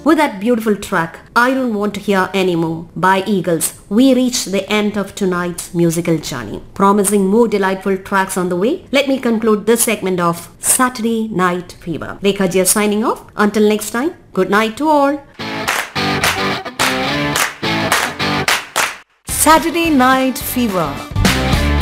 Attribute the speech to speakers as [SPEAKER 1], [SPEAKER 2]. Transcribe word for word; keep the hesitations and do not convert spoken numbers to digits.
[SPEAKER 1] With that beautiful track, I Don't Want to Hear Anymore by Eagles, we reach the end of tonight's musical journey. Promising more delightful tracks on the way, let me conclude this segment of Saturday Night Fever. Rekha ji signing off. Until next time, good night to all.
[SPEAKER 2] Saturday Night Fever.